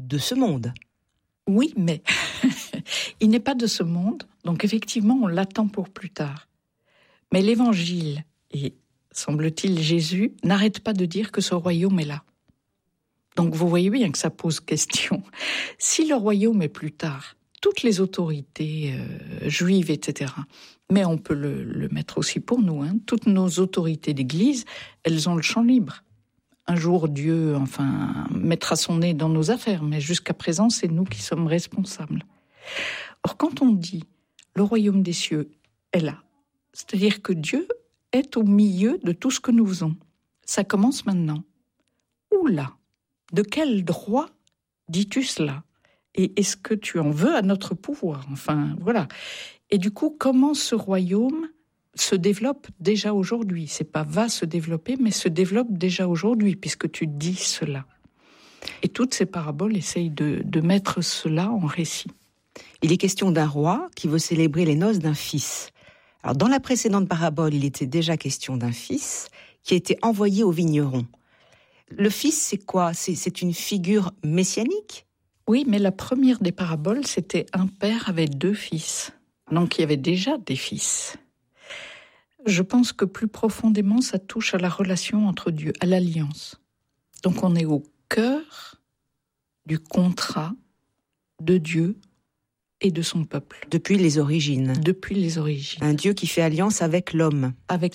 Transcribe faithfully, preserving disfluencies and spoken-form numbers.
de ce monde. Oui, mais il n'est pas de ce monde, donc effectivement, on l'attend pour plus tard. Mais l'Évangile, et semble-t-il Jésus, n'arrête pas de dire que ce royaume est là. Donc vous voyez bien que ça pose question. Si le royaume est plus tard, toutes les autorités euh, juives, et cetera, mais on peut le, le mettre aussi pour nous, hein, toutes nos autorités d'Église, elles ont le champ libre. Un jour, Dieu, enfin, mettra son nez dans nos affaires, mais jusqu'à présent, c'est nous qui sommes responsables. Or, quand on dit « le royaume des cieux est là », c'est-à-dire que Dieu est au milieu de tout ce que nous faisons. Ça commence maintenant. Où là ? De quel droit dis-tu cela ? Et est-ce que tu en veux à notre pouvoir ? Enfin, voilà. Et du coup, comment ce royaume se développe déjà aujourd'hui ? C'est pas va se développer, mais se développe déjà aujourd'hui, puisque tu dis cela. Et toutes ces paraboles essayent de, de mettre cela en récit. Il est question d'un roi qui veut célébrer les noces d'un fils. Alors, dans la précédente parabole, il était déjà question d'un fils qui a été envoyé au vigneron. Le fils, c'est quoi ? c'est, c'est une figure messianique ? Oui, mais la première des paraboles, c'était un père avec deux fils. Donc, il y avait déjà des fils. Je pense que plus profondément, ça touche à la relation entre Dieu, à l'alliance. Donc, on est au cœur du contrat de Dieu et de son peuple. Depuis les origines. Depuis les origines. Un Dieu qui fait alliance avec l'homme. Avec